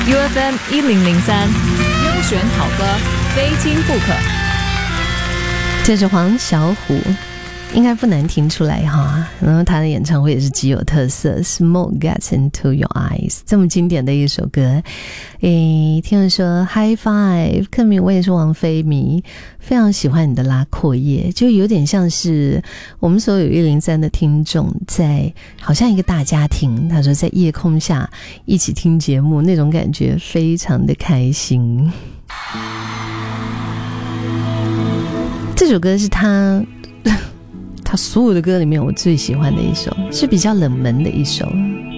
UFM 1003，优选好歌，非听不可。 这是黄小琥，应该不难听出来哈。然后他的演唱会也是极有特色 ，Smoke Gets Into Your Eyes， 这么经典的一首歌。听人说 High Five， 克明我也是王菲迷，非常喜欢你的拉阔叶，就有点像是我们所有103的听众在好像一个大家庭，他说在夜空下一起听节目，那种感觉非常的开心。这首歌是他所有的歌里面我最喜欢的一首，是比较冷门的一首，